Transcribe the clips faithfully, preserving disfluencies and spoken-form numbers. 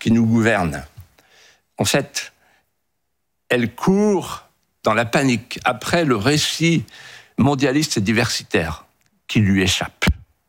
qui nous gouverne, en fait, elle court dans la panique après le récit mondialiste et diversitaire qui lui échappe.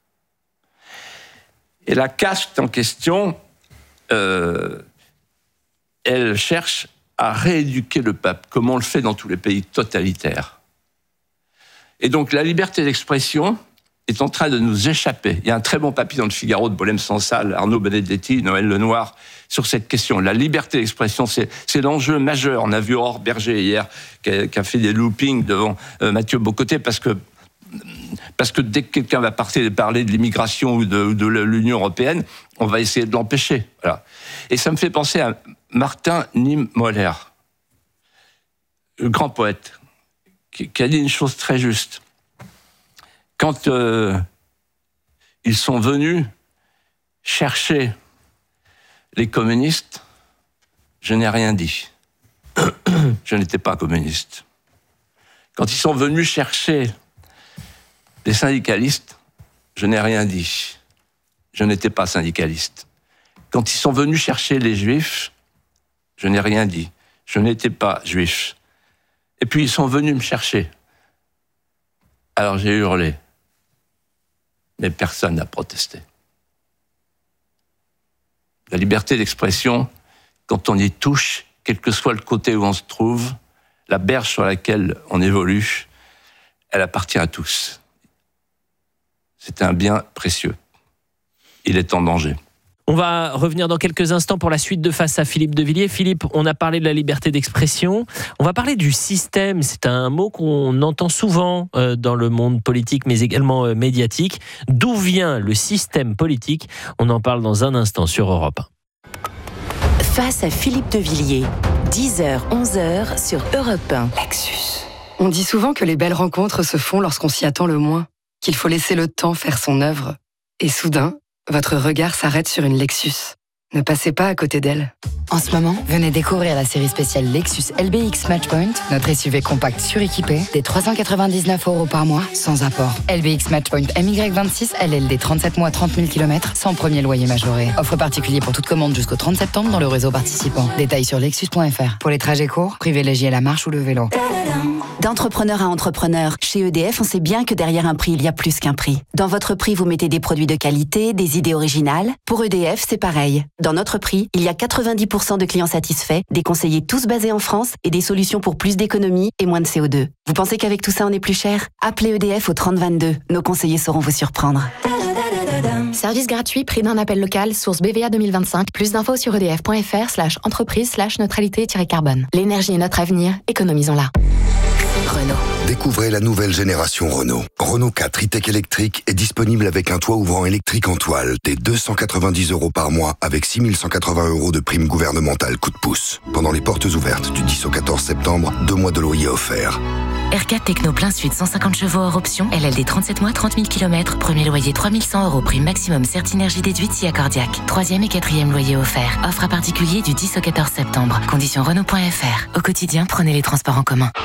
Et la caste en question, euh, elle cherche à rééduquer le peuple, comme on le fait dans tous les pays totalitaires. Et donc la liberté d'expression est en train de nous échapper. Il y a un très bon papier dans le Figaro de Bolem Sansal, Arnaud Benedetti, Noël Lenoir, sur cette question. La liberté d'expression, c'est, c'est l'enjeu majeur. On a vu Aurore Berger hier, qui a, qui a fait des loopings devant euh, Mathieu Bocoté, parce que Parce que dès que quelqu'un va parler de l'immigration ou de, ou de l'Union européenne, on va essayer de l'empêcher. Voilà. Et ça me fait penser à Martin Niemöller, le grand poète, qui, qui a dit une chose très juste. Quand euh, ils sont venus chercher les communistes, je n'ai rien dit. Je n'étais pas communiste. Quand ils sont venus chercher les syndicalistes, je n'ai rien dit. Je n'étais pas syndicaliste. Quand ils sont venus chercher les juifs, je n'ai rien dit. Je n'étais pas juif. Et puis ils sont venus me chercher. Alors j'ai hurlé. Mais personne n'a protesté. La liberté d'expression, quand on y touche, quel que soit le côté où on se trouve, la berge sur laquelle on évolue, elle appartient à tous. C'est un bien précieux. Il est en danger. On va revenir dans quelques instants pour la suite de Face à Philippe de Villiers. Philippe, on a parlé de la liberté d'expression. On va parler du système. C'est un mot qu'on entend souvent dans le monde politique, mais également médiatique. D'où vient le système politique ? On en parle dans un instant sur Europe un. Face à Philippe de Villiers, dix heures, onze heures sur Europe un. Lexus. On dit souvent que les belles rencontres se font lorsqu'on s'y attend le moins, qu'il faut laisser le temps faire son œuvre. Et soudain, votre regard s'arrête sur une Lexus. Ne passez pas à côté d'elle. En ce moment, venez découvrir la série spéciale Lexus L B X Matchpoint, notre S U V compact suréquipé, des trois cent quatre-vingt-dix-neuf euros par mois, sans apport. L B X Matchpoint M Y vingt-six, L L D trente-sept mois, trente mille kilomètres, sans premier loyer majoré. Offre particulier pour toute commande jusqu'au trente septembre dans le réseau participant. Détails sur lexus point f r. Pour les trajets courts, privilégiez la marche ou le vélo. D'entrepreneur à entrepreneur, chez E D F, on sait bien que derrière un prix, il y a plus qu'un prix. Dans votre prix, vous mettez des produits de qualité, des idées originales. Pour E D F, c'est pareil. Dans notre prix, il y a quatre-vingt-dix pour cent de clients satisfaits, des conseillers tous basés en France et des solutions pour plus d'économie et moins de C O deux. Vous pensez qu'avec tout ça, on est plus cher ? Appelez E D F au trente vingt-deux. Nos conseillers sauront vous surprendre. Service gratuit, prix d'un appel local, source B V A deux mille vingt-cinq. Plus d'infos sur edf.fr slash entreprise slash neutralité-carbone. L'énergie est notre avenir, économisons-la. Renault. Découvrez la nouvelle génération Renault. Renault quatre e-Tech électrique est disponible avec un toit ouvrant électrique en toile dès deux cent quatre-vingt-dix euros par mois avec six mille cent quatre-vingts euros de prime gouvernementale coup de pouce. Pendant les portes ouvertes du dix au quatorze septembre, deux mois de loyer offerts. R quatre Techno plein sud, cent cinquante chevaux hors option, L L D trente-sept mois, trente mille kilomètres, premier loyer trois mille cent euros, prime maximum Certinergie déduite si accordiaque. Troisième et quatrième loyer offert. Offre à particulier du dix au quatorze septembre. Conditions Renault point f r. Au quotidien, prenez les transports en commun.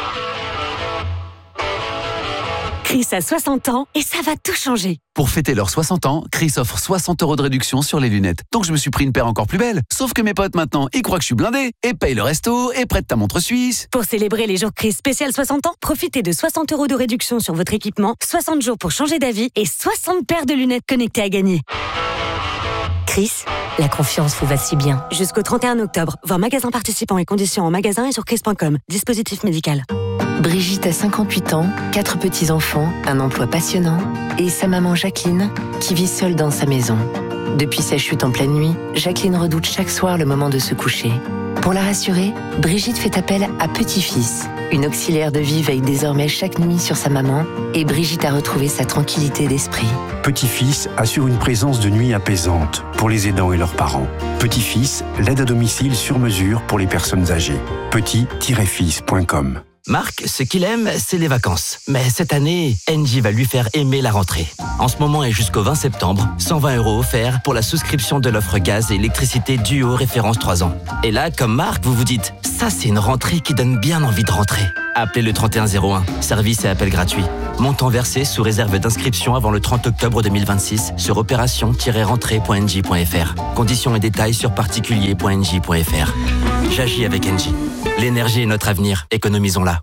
Chris a soixante ans et ça va tout changer. Pour fêter leurs soixante ans, Chris offre soixante euros de réduction sur les lunettes. Donc je me suis pris une paire encore plus belle. Sauf que mes potes maintenant, ils croient que je suis blindé et payent le resto et prêtent ta montre suisse. Pour célébrer les jours Chris spécial soixante ans, profitez de soixante euros de réduction sur votre équipement, soixante jours pour changer d'avis et soixante paires de lunettes connectées à gagner. Chris, la confiance vous va si bien. Jusqu'au trente et un octobre, voir magasin participants et conditions en magasin et sur chris point com. Dispositif médical. Brigitte a cinquante-huit ans, quatre petits-enfants, un emploi passionnant et sa maman Jacqueline qui vit seule dans sa maison. Depuis sa chute en pleine nuit, Jacqueline redoute chaque soir le moment de se coucher. Pour la rassurer, Brigitte fait appel à Petit-Fils. Une auxiliaire de vie veille désormais chaque nuit sur sa maman et Brigitte a retrouvé sa tranquillité d'esprit. Petit-Fils assure une présence de nuit apaisante pour les aidants et leurs parents. Petit-Fils, l'aide à domicile sur mesure pour les personnes âgées. petit tiret fils point com. Marc, ce qu'il aime, c'est les vacances. Mais cette année, Engie va lui faire aimer la rentrée. En ce moment et jusqu'au vingt septembre, cent vingt euros offerts pour la souscription de l'offre gaz et électricité Duo référence trois ans. Et là, comme Marc, vous vous dites, ça c'est une rentrée qui donne bien envie de rentrer. Appelez le trente et un zéro un. Service et appel gratuit. Montant versé sous réserve d'inscription avant le trente octobre deux mille vingt-six sur opération tiret rentrée point n j point f r. Conditions et détails sur particulier point n j point f r. J'agis avec Engie. L'énergie est notre avenir. Économisons-la.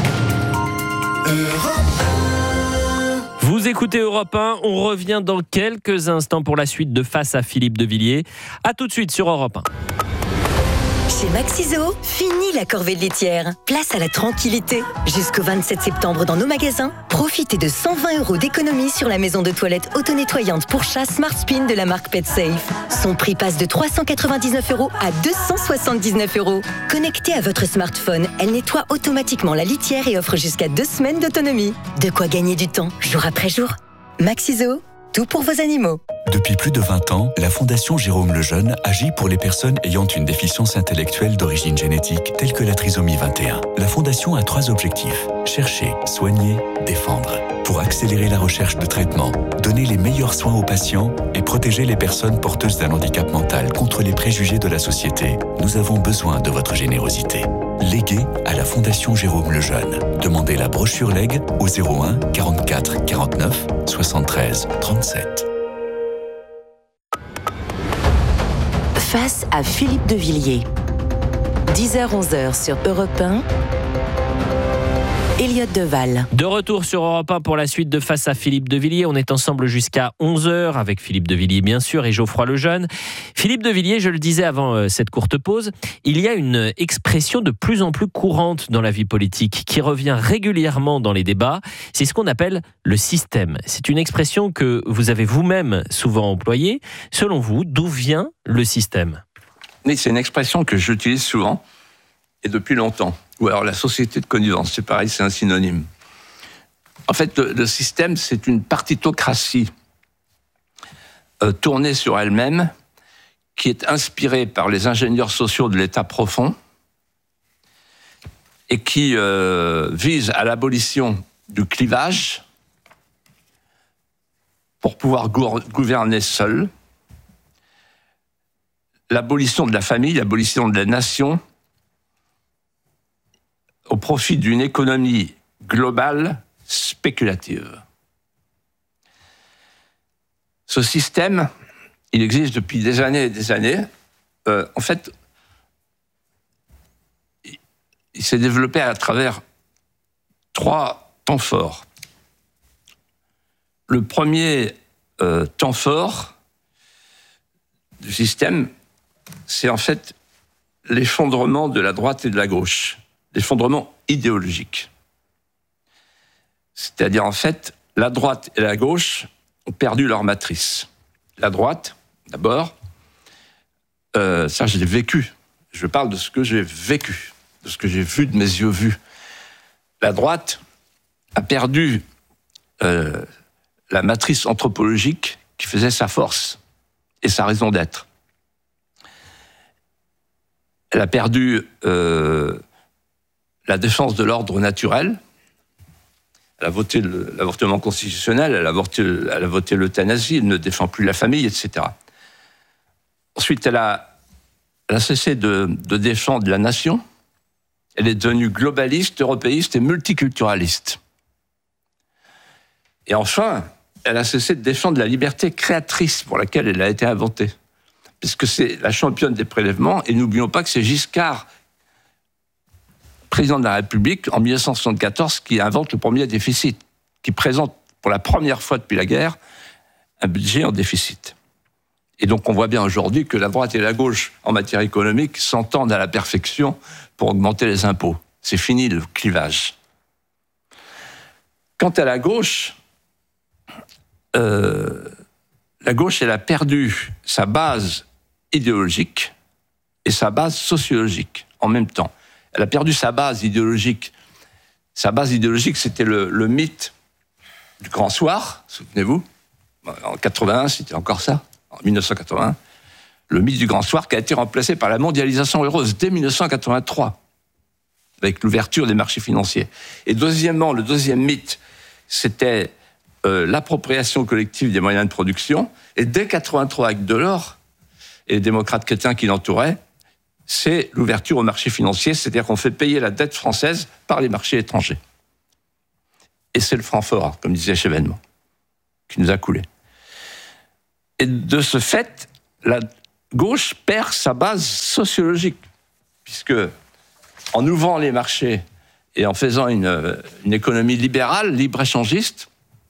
Vous écoutez Europe un, on revient dans quelques instants pour la suite de Face à Philippe de Villiers. A tout de suite sur Europe un. Chez Maxiso, fini la corvée de laitière. Place à la tranquillité. Jusqu'au vingt-sept septembre dans nos magasins, profitez de cent vingt euros d'économie sur la maison de toilette auto-nettoyante pour chat Smart Spin de la marque PetSafe. Son prix passe de trois cent quatre-vingt-dix-neuf euros à deux cent soixante-dix-neuf euros. Connectée à votre smartphone, elle nettoie automatiquement la litière et offre jusqu'à deux semaines d'autonomie. De quoi gagner du temps, jour après jour. Maxiso, tout pour vos animaux. Depuis plus de vingt ans, la Fondation Jérôme Lejeune agit pour les personnes ayant une déficience intellectuelle d'origine génétique, telle que la trisomie vingt et un. La Fondation a trois objectifs: chercher, soigner, défendre. Pour accélérer la recherche de traitement, donner les meilleurs soins aux patients et protéger les personnes porteuses d'un handicap mental contre les préjugés de la société, nous avons besoin de votre générosité. Léguez à la Fondation Jérôme Lejeune. Demandez la brochure Leg au zéro un quarante-quatre quarante-neuf soixante-treize trente-sept. Face à Philippe de Villiers. dix heures onze heures sur Europe un. Elliot Deval. De retour sur Europe un pour la suite de Face à Philippe de Villiers. On est ensemble jusqu'à onze heures avec Philippe de Villiers bien sûr et Geoffroy Lejeune. Philippe de Villiers, je le disais avant cette courte pause, il y a une expression de plus en plus courante dans la vie politique qui revient régulièrement dans les débats. C'est ce qu'on appelle le système. C'est une expression que vous avez vous-même souvent employée. Selon vous, d'où vient le système ? Oui, c'est une expression que j'utilise souvent et depuis longtemps. Ou alors la société de connivence, c'est pareil, c'est un synonyme. En fait, le, le système, c'est une partitocratie euh, tournée sur elle-même, qui est inspirée par les ingénieurs sociaux de l'État profond et qui euh, vise à l'abolition du clivage pour pouvoir gour- gouverner seul, l'abolition de la famille, l'abolition de la nation, au profit d'une économie globale spéculative. Ce système, il existe depuis des années et des années. Euh, en fait, il s'est développé à travers trois temps forts. Le premier euh, temps fort du système, c'est en fait l'effondrement de la droite et de la gauche. L'effondrement idéologique. C'est-à-dire, en fait, la droite et la gauche ont perdu leur matrice. La droite, d'abord, euh, ça je l'ai vécu. Je parle de ce que j'ai vécu, de ce que j'ai vu de mes yeux vus. La droite a perdu euh, la matrice anthropologique qui faisait sa force et sa raison d'être. Elle a perdu euh, la défense de l'ordre naturel. Elle a voté le, l'avortement constitutionnel, elle a voté, elle a voté l'euthanasie, elle ne défend plus la famille, et cetera. Ensuite, elle a, elle a cessé de, de défendre la nation. Elle est devenue globaliste, européiste et multiculturaliste. Et enfin, elle a cessé de défendre la liberté créatrice pour laquelle elle a été inventée. Puisque c'est la championne des prélèvements, et n'oublions pas que c'est Giscard, président de la République, en dix-neuf cent soixante-quatorze, qui invente le premier déficit, qui présente pour la première fois depuis la guerre un budget en déficit. Et donc on voit bien aujourd'hui que la droite et la gauche, en matière économique, s'entendent à la perfection pour augmenter les impôts. C'est fini le clivage. Quant à la gauche, euh, la gauche, elle a perdu sa base idéologique et sa base sociologique en même temps. Elle a perdu sa base idéologique. Sa base idéologique, c'était le, le mythe du Grand Soir, souvenez-vous. En quatre-vingt-un, c'était encore ça, en dix-neuf cent quatre-vingt-un. Le mythe du Grand Soir qui a été remplacé par la mondialisation heureuse dès dix-neuf cent quatre-vingt-trois, avec l'ouverture des marchés financiers. Et deuxièmement, le deuxième mythe, c'était euh, l'appropriation collective des moyens de production. Et dès quatre-vingt-trois, avec Delors et les démocrates chrétiens qui l'entouraient, c'est l'ouverture au marché financier, c'est-à-dire qu'on fait payer la dette française par les marchés étrangers. Et c'est le franc fort, comme disait Chevènement, qui nous a coulé. Et de ce fait, la gauche perd sa base sociologique, puisque en ouvrant les marchés et en faisant une, une économie libérale, libre-échangiste,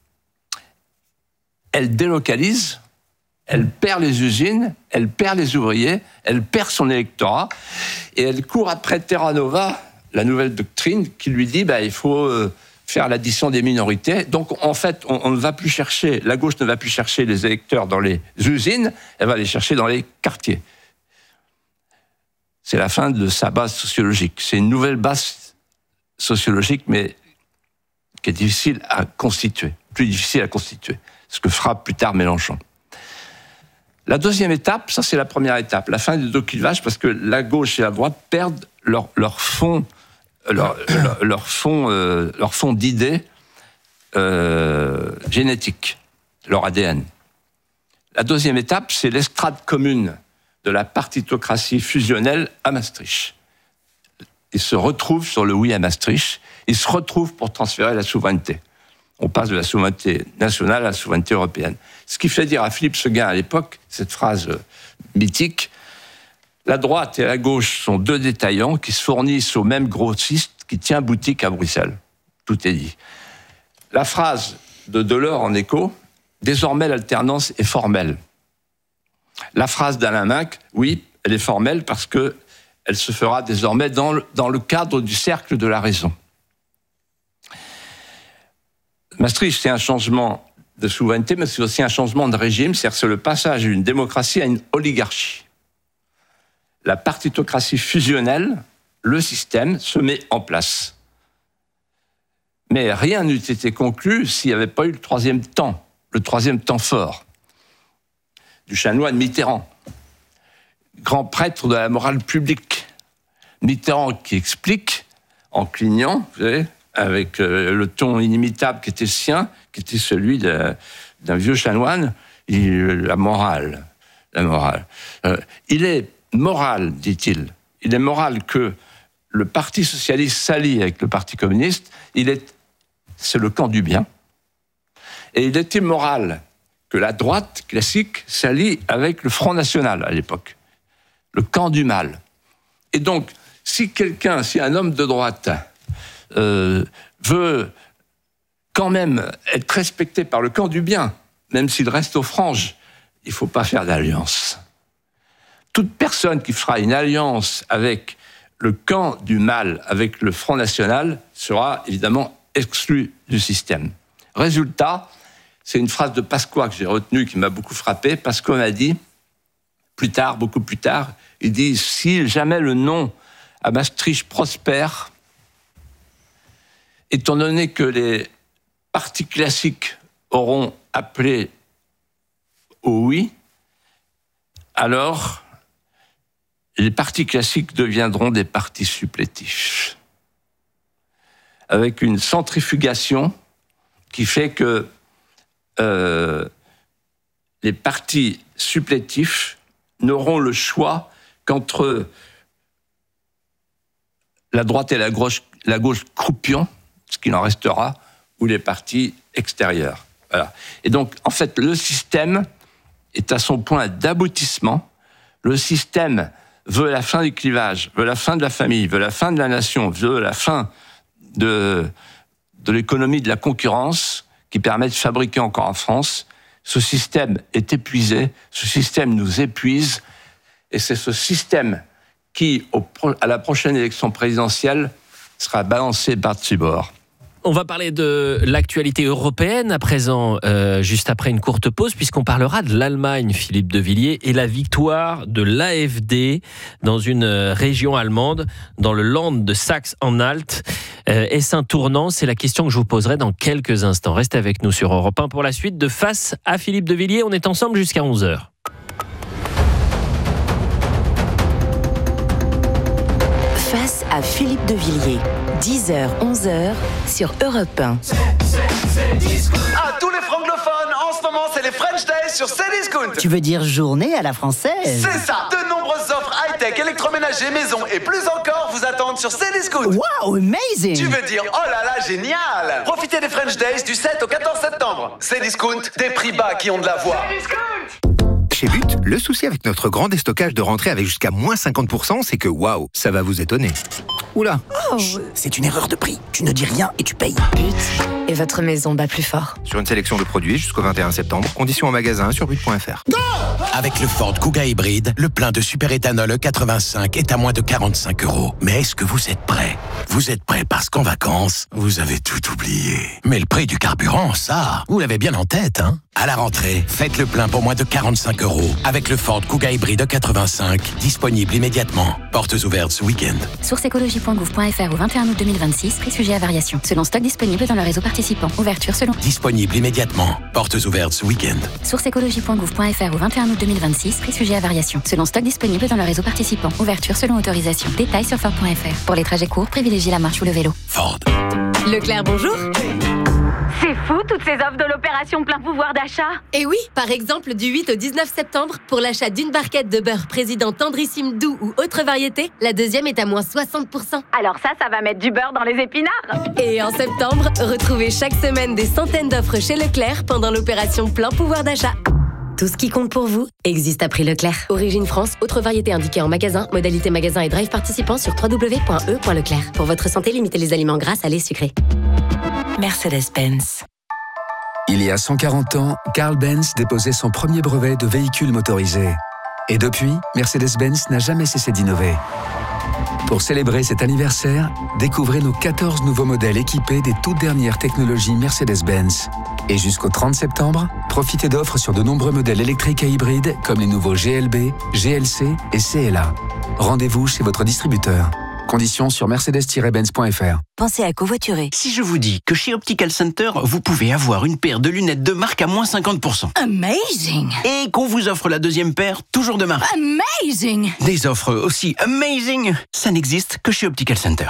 elle délocalise, elle perd les usines, elle perd les ouvriers, elle perd son électorat, et elle court après Terra Nova, la nouvelle doctrine, qui lui dit bah, il faut euh, faire l'addition des minorités. Donc en fait, on, on ne va plus chercher, la gauche ne va plus chercher les électeurs dans les usines, elle va les chercher dans les quartiers. C'est la fin de sa base sociologique. C'est une nouvelle base sociologique, mais qui est difficile à constituer, plus difficile à constituer, ce que fera plus tard Mélenchon. La deuxième étape, ça c'est la première étape, la fin du deux clivages, parce que la gauche et la droite perdent leur, leur fond, leur, leur, leur fond, euh, leur fond d'idées euh, génétiques, leur A D N. La deuxième étape, c'est l'estrade commune de la partitocratie fusionnelle à Maastricht. Ils se retrouvent sur le oui à Maastricht, ils se retrouvent pour transférer la souveraineté. On passe de la souveraineté nationale à la souveraineté européenne. Ce qui fait dire à Philippe Séguin à l'époque, cette phrase mythique, la droite et la gauche sont deux détaillants qui se fournissent au même grossiste qui tient boutique à Bruxelles. Tout est dit. La phrase de Delors en écho, désormais l'alternance est formelle. La phrase d'Alain Minc, oui, elle est formelle parce que elle se fera désormais dans le, dans le cadre du cercle de la raison. Maastricht, c'est un changement de souveraineté, mais c'est aussi un changement de régime, c'est-à-dire c'est le passage d'une démocratie à une oligarchie. La partitocratie fusionnelle, le système, se met en place. Mais rien n'eût été conclu s'il n'y avait pas eu le troisième temps, le troisième temps fort, du chanoine Mitterrand, grand prêtre de la morale publique. Mitterrand qui explique, en clignant, vous savez, avec euh, le ton inimitable qui était sien, qui était celui de, d'un vieux chanoine, il, la morale, la morale. Euh, il est moral, dit-il, il est moral que le Parti socialiste s'allie avec le Parti communiste, il est, c'est le camp du bien, et il est immoral que la droite classique s'allie avec le Front National à l'époque, le camp du mal. Et donc, si quelqu'un, si un homme de droite euh, veut quand même être respecté par le camp du bien, même s'il reste aux franges, il ne faut pas faire d'alliance. Toute personne qui fera une alliance avec le camp du mal, avec le Front National, sera évidemment exclue du système. Résultat, c'est une phrase de Pasqua que j'ai retenue, qui m'a beaucoup frappé. Pasqua m'a dit, plus tard, beaucoup plus tard, il dit, si jamais le nom à Maastricht prospère, étant donné que les partis classiques auront appelé au oui, alors les partis classiques deviendront des partis supplétifs, avec une centrifugation qui fait que euh, les partis supplétifs n'auront le choix qu'entre la droite et la gauche, la gauche croupion, ce qu'il en restera, ou les partis extérieurs. Voilà. Et donc, en fait, le système est à son point d'aboutissement. Le système veut la fin du clivage, veut la fin de la famille, veut la fin de la nation, veut la fin de, de l'économie de la concurrence qui permet de fabriquer encore en France. Ce système est épuisé, ce système nous épuise, et c'est ce système qui, au, à la prochaine élection présidentielle, sera balancé par-dessus bord. On va parler de l'actualité européenne à présent, euh, juste après une courte pause, puisqu'on parlera de l'Allemagne, Philippe de Villiers, et la victoire de l'A F D dans une région allemande, dans le Land de Saxe-Anhalt. Euh, est-ce un tournant ? C'est la question que je vous poserai dans quelques instants. Restez avec nous sur Europe un pour la suite de Face à Philippe de Villiers. On est ensemble jusqu'à onze heures. Face à Philippe de Villiers, dix heures, onze heures sur Europe un. C'est, c'est, c'est disco. À tous les francophones en ce moment, c'est les French Days sur Cdiscount. Tu veux dire journée à la française? C'est ça. De nombreuses offres high-tech, électroménager, maison et plus encore vous attendent sur Cdiscount. Wow, amazing. Tu veux dire, oh là là, génial. Profitez des French Days du sept au quatorze septembre. Cdiscount, des prix bas qui ont de la voix. Chez But, le souci avec notre grand déstockage de rentrée avec jusqu'à moins cinquante pour cent, c'est que waouh, ça va vous étonner. Oula, Oh. c'est une erreur de prix. Tu ne dis rien et tu payes. But et votre maison bat plus fort. Sur une sélection de produits jusqu'au vingt et un septembre, conditions en magasin sur but point f r. Avec le Ford Kuga hybride, le plein de superéthanol E quatre-vingt-cinq est à moins de quarante-cinq euros. Mais est-ce que vous êtes prêts? Vous êtes prêts parce qu'en vacances, vous avez tout oublié. Mais le prix du carburant, ça, vous l'avez bien en tête, hein? À la rentrée, faites le plein pour moins de quarante-cinq euros avec le Ford Kuga hybride E quatre-vingt-cinq, disponible immédiatement. Portes ouvertes ce week-end. Source écologie point gouv point f r au vingt et un août deux mille vingt-six, prix sujet à variation. Selon stock disponible dans le réseau participant. Ouverture selon. Disponible immédiatement. Portes ouvertes ce week-end. Source écologie point gouv point f r au vingt et un août deux mille vingt-six, prix sujet à variation. Selon stock disponible dans le réseau participant. Ouverture selon autorisation. Détails sur ford point f r. Pour les trajets courts, privilégiez la marche ou le vélo. Ford. Leclerc, bonjour. C'est fou, toutes ces offres de l'opération plein pouvoir d'achat. Et oui, par exemple, du huit au dix-neuf septembre, pour l'achat d'une barquette de beurre président tendrissime doux ou autre variété, la deuxième est à moins soixante pour cent. Alors ça, ça va mettre du beurre dans les épinards. Et en septembre, retrouvez chaque semaine des centaines d'offres chez Leclerc pendant l'opération plein pouvoir d'achat. Tout ce qui compte pour vous existe à prix Leclerc. Origine France, autre variété indiquée en magasin, modalité magasin et drive participant sur w w w point e point leclerc. Pour votre santé, limitez les aliments gras, salés, sucrés. Mercedes-Benz. Il y a cent quarante ans, Carl Benz déposait son premier brevet de véhicule motorisé. Et depuis, Mercedes-Benz n'a jamais cessé d'innover. Pour célébrer cet anniversaire, découvrez nos quatorze nouveaux modèles équipés des toutes dernières technologies Mercedes-Benz. Et jusqu'au trente septembre, profitez d'offres sur de nombreux modèles électriques et hybrides comme les nouveaux G L B, G L C et C L A. Rendez-vous chez votre distributeur. Conditions sur mercedes tiret benz point f r. Pensez à covoiturer. Si je vous dis que chez Optical Center, vous pouvez avoir une paire de lunettes de marque à moins cinquante pour cent. Amazing! Et qu'on vous offre la deuxième paire, toujours de marque. Amazing! Des offres aussi amazing, ça n'existe que chez Optical Center.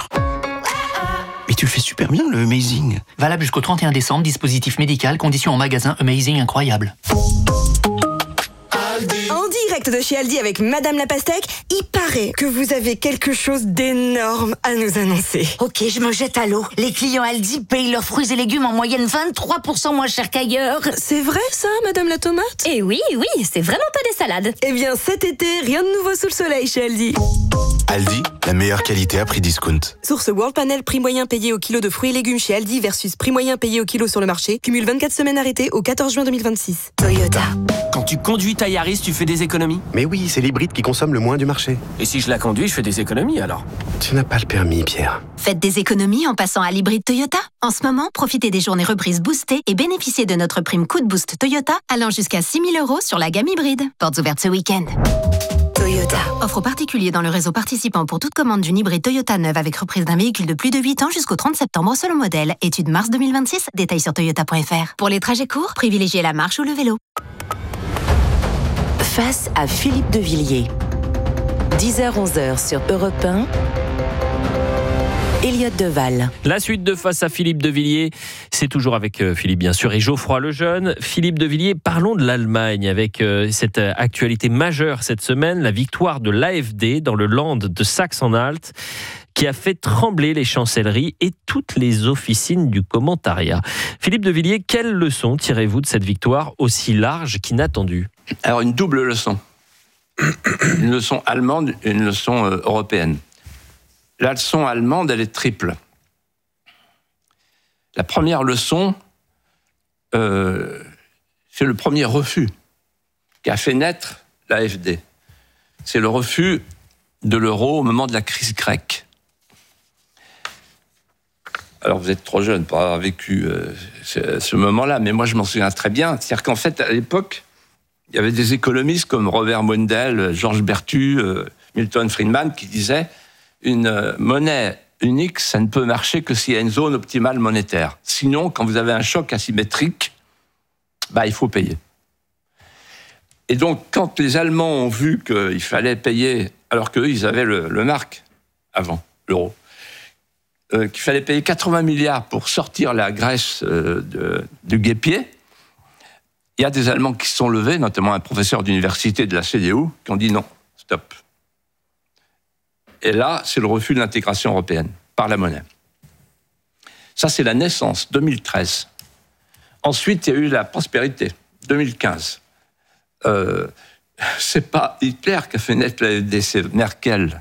Mais tu le fais super bien, le amazing. Valable jusqu'au trente et un décembre, dispositif médical, conditions en magasin, amazing incroyable. En direct de chez Aldi avec Madame la Pastèque, il paraît que vous avez quelque chose d'énorme à nous annoncer. Ok, je me jette à l'eau. Les clients Aldi payent leurs fruits et légumes en moyenne vingt-trois pour cent moins cher qu'ailleurs. C'est vrai ça, Madame la Tomate? Eh oui, oui, c'est vraiment pas des salades. Eh bien, cet été, rien de nouveau sous le soleil chez Aldi. Aldi, la meilleure qualité à prix discount. Source World Panel, prix moyen payé au kilo de fruits et légumes chez Aldi versus prix moyen payé au kilo sur le marché. Cumule vingt-quatre semaines arrêtées au quatorze juin deux mille vingt-six. Toyota. Quand tu conduis ta Yaris, tu fais des économies? Mais oui, c'est l'hybride qui consomme le moins du marché. Et si je la conduis, je fais des économies alors? Tu n'as pas le permis, Pierre. Faites des économies en passant à l'hybride Toyota. En ce moment, profitez des journées reprises boostées et bénéficiez de notre prime coup de boost Toyota allant jusqu'à six mille euros sur la gamme hybride. Portes ouvertes ce week-end. Toyota. Offre aux particuliers dans le réseau participant pour toute commande d'une hybride Toyota neuve avec reprise d'un véhicule de plus de huit ans jusqu'au trente septembre selon modèle. Étude mars deux mille vingt-six. Détails sur toyota point f r. Pour les trajets courts, privilégiez la marche ou le vélo. Face à Philippe de Villiers. dix heures onze heures sur Europe un. Elliot Deval. La suite de Face à Philippe de Villiers, c'est toujours avec euh, Philippe bien sûr et Geoffroy Lejeune. Philippe de Villiers, parlons de l'Allemagne avec euh, cette euh, actualité majeure cette semaine, la victoire de l'A F D dans le Land de Saxe-Anhalt qui a fait trembler les chancelleries et toutes les officines du commentariat. Philippe de Villiers, quelle leçon tirez-vous de cette victoire aussi large qu'inattendue? Alors une double leçon. Une leçon allemande et une leçon euh, européenne. La leçon allemande, elle est triple. La première leçon, euh, c'est le premier refus qui a fait naître l'A F D. C'est le refus de l'euro au moment de la crise grecque. Alors vous êtes trop jeune pour avoir vécu euh, ce, ce moment-là, mais moi je m'en souviens très bien. C'est-à-dire qu'en fait, à l'époque, il y avait des économistes comme Robert Mundell, Georges Berthoud, euh, Milton Friedman qui disaient une monnaie unique, ça ne peut marcher que s'il y a une zone optimale monétaire. Sinon, quand vous avez un choc asymétrique, bah, il faut payer. Et donc, quand les Allemands ont vu qu'il fallait payer, alors qu'eux, ils avaient le, le mark avant, l'euro, euh, qu'il fallait payer quatre-vingts milliards pour sortir la Grèce euh, de, du guêpier, il y a des Allemands qui se sont levés, notamment un professeur d'université de la C D U, qui ont dit non, stop. Et là, c'est le refus de l'intégration européenne par la monnaie. Ça, c'est la naissance, deux mille treize. Ensuite, il y a eu la prospérité, deux mille quinze. Euh, c'est pas Hitler qui a fait naître la L D C, Merkel.